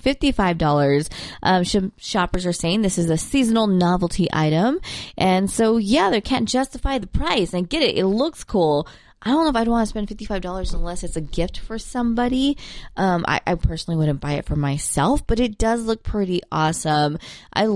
$55. Shoppers are saying this is a seasonal novelty item. And so, yeah, they can't justify the price. And get it. It looks cool. I don't know if I'd want to spend $55 unless it's a gift for somebody. I personally wouldn't buy it for myself, but it does look pretty awesome. I